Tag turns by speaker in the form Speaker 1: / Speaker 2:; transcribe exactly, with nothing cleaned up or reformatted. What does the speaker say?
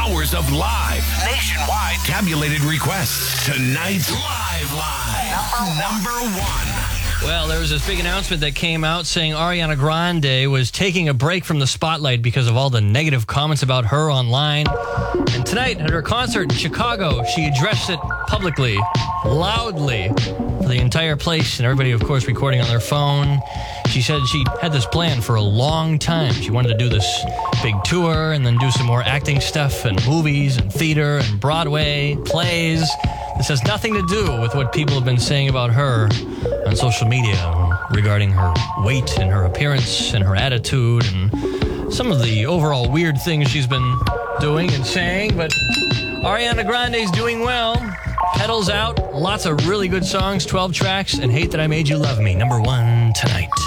Speaker 1: hours of live, nationwide tabulated requests. Tonight's Live Line. Number one.
Speaker 2: Well, there was this big announcement that came out saying Ariana Grande was taking a break from the spotlight because of all the negative comments about her online. And tonight, at her concert in Chicago, she addressed it publicly, loudly, for the entire place, and everybody, of course, recording on their phone. She said she had this plan for a long time. She wanted to do this big tour and then do some more acting stuff and movies and theater and Broadway, plays. This has nothing to do with what people have been saying about her on social media regarding her weight and her appearance and her attitude and some of the overall weird things she's been doing and saying. But Ariana Grande's doing well. Pedals out, lots of really good songs, twelve tracks, and Hate That I Made You Love Me, number one tonight.